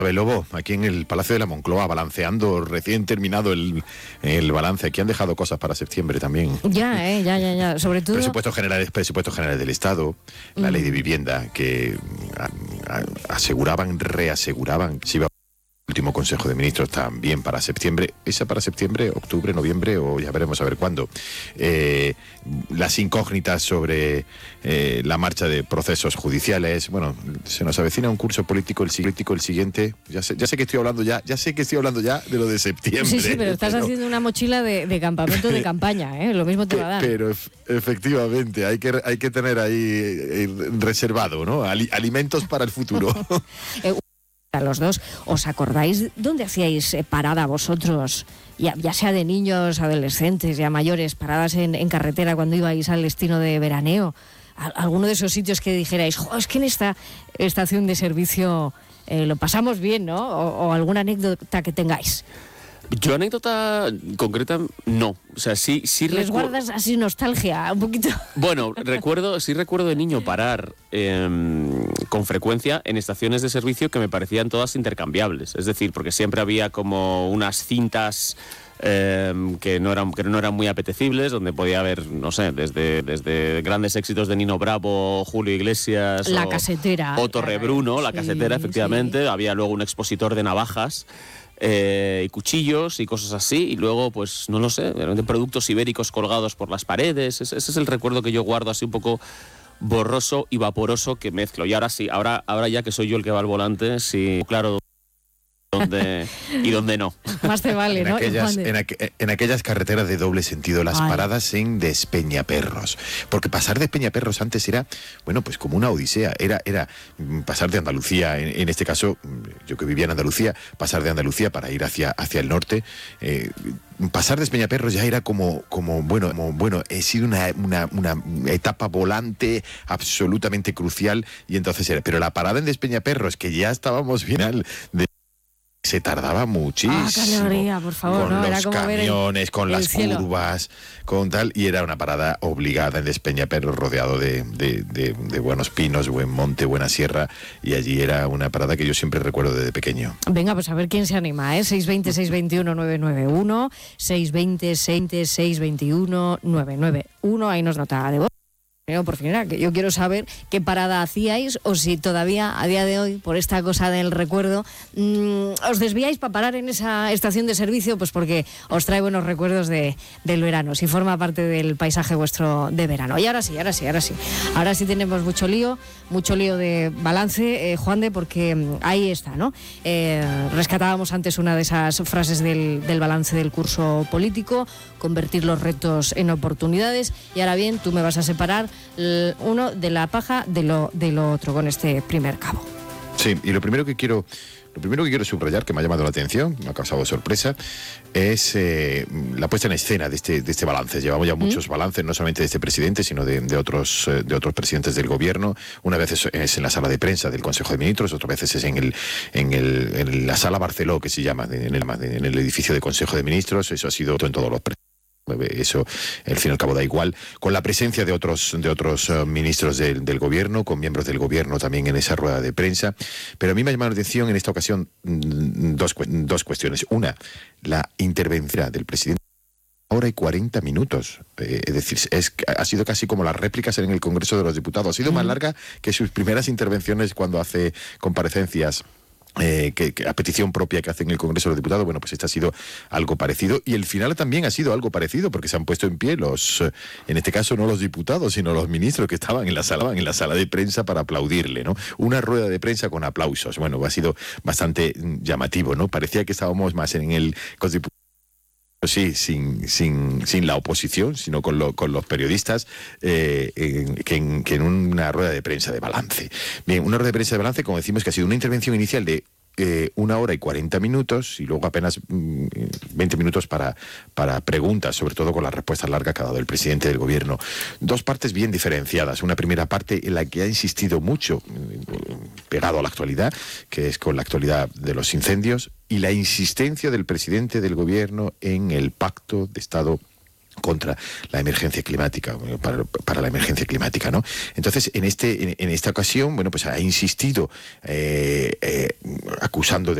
Lobo, aquí en el Palacio de la Moncloa, balanceando, recién terminado el balance. Aquí han dejado cosas para septiembre también. Ya. Sobre todo... Presupuestos generales del Estado, la ley de vivienda, que reaseguraban, si iba al último Consejo de Ministros también para septiembre. ¿Esa para septiembre, octubre, noviembre o ya veremos a ver cuándo? Las incógnitas sobre la marcha de procesos judiciales. Bueno, se nos avecina un curso político el siguiente. Ya sé que estoy hablando ya de lo de septiembre. Sí, pero estás haciendo una mochila de campamento de campaña, ¿eh? Lo mismo te va a dar. Pero efectivamente, hay que tener ahí reservado, ¿no? Alimentos para el futuro. A los dos, ¿os acordáis dónde hacíais parada vosotros, ya sea de niños, adolescentes, ya mayores, paradas en carretera cuando ibais al destino de veraneo? ¿Alguno de esos sitios que dijerais, es que en esta estación de servicio lo pasamos bien, ¿no? O alguna anécdota que tengáis. Yo anécdota concreta no, o sea, sí ¿Les guardas así nostalgia un poquito? Bueno, recuerdo de niño parar con frecuencia en estaciones de servicio que me parecían todas intercambiables, es decir, porque siempre había como unas cintas que no eran muy apetecibles, donde podía haber, no sé, desde grandes éxitos de Nino Bravo, Julio Iglesias, La Casetera, o Torrebruno, La Casetera, efectivamente, había luego un expositor de navajas y cuchillos y cosas así, y luego, pues, no lo sé, productos ibéricos colgados por las paredes. Ese es el recuerdo que yo guardo, así un poco borroso y vaporoso, que mezclo. Y ahora sí, ahora ya que soy yo el que va al volante, sí, claro, dónde y dónde no. Más te vale, ¿no? En aquellas carreteras de doble sentido, las paradas en Despeñaperros. Porque pasar de Despeñaperros antes era, bueno, pues como una odisea. Era pasar de Andalucía, en este caso, yo que vivía en Andalucía, pasar de Andalucía para ir hacia el norte. Pasar de Despeñaperros ya era como bueno, he sido una etapa volante absolutamente crucial, y entonces pero la parada en Despeñaperros, que ya estábamos final de... Se tardaba muchísimo. ¡Qué alegría, por favor! Con ¿no? los Era como camiones, con las curvas, con tal, y era una parada obligada en Despeñaperros, rodeado de buenos pinos, buen monte, buena sierra, y allí era una parada que yo siempre recuerdo desde pequeñño. Venga, pues a ver quién se anima, ¿eh? 620-621-991, 620-621-991, ahí nos nota de voz. Por fin, que yo quiero saber qué parada hacíais, o si todavía a día de hoy, por esta cosa del recuerdo, os desviáis para parar en esa estación de servicio, pues porque os trae buenos recuerdos del verano, si forma parte del paisaje vuestro de verano. Y ahora sí tenemos mucho lío de balance, Juan de, porque ahí está, ¿no? Rescatábamos antes una de esas frases del balance del curso político: convertir los retos en oportunidades. Y ahora bien, tú me vas a separar uno de la paja de lo otro con este primer cabo. Sí, y lo primero que quiero subrayar, que me ha llamado la atención, me ha causado sorpresa, es la puesta en escena de este balance. Llevamos ya muchos balances, no solamente de este presidente, sino de otros presidentes del gobierno. Una vez es en la sala de prensa del Consejo de Ministros, otras veces es en la sala Barceló, que se llama, en el edificio del Consejo de Ministros. Eso ha sido en todos los presidentes. Eso, al fin y al cabo, da igual, con la presencia de otros ministros del gobierno, con miembros del gobierno también en esa rueda de prensa. Pero a mí me ha llamado la atención en esta ocasión dos cuestiones. Una, la intervención del presidente. 1:40. Es decir, ha sido casi como las réplicas en el Congreso de los Diputados. Ha sido más larga que sus primeras intervenciones cuando hace comparecencias que a petición propia que hace en el Congreso de los Diputados. Bueno, pues este ha sido algo parecido, y el final también ha sido algo parecido, porque se han puesto en pie en este caso no los diputados, sino los ministros que estaban en la sala de prensa para aplaudirle, ¿no? Una rueda de prensa con aplausos. Bueno, ha sido bastante llamativo, ¿no? Parecía que estábamos más en el sí, sin la oposición, sino con los periodistas, que en una rueda de prensa de balance. Bien, una rueda de prensa de balance, como decimos, que ha sido una intervención inicial de 1:40, y luego apenas 20 minutos para preguntas, sobre todo con las respuestas largas que ha dado el presidente del gobierno. Dos partes bien diferenciadas. Una primera parte en la que ha insistido mucho, pegado a la actualidad, que es con la actualidad de los incendios, y la insistencia del presidente del gobierno en el pacto de Estado contra la emergencia climática, para la emergencia climática, ¿no? Entonces, en esta ocasión, bueno, pues ha insistido acusando de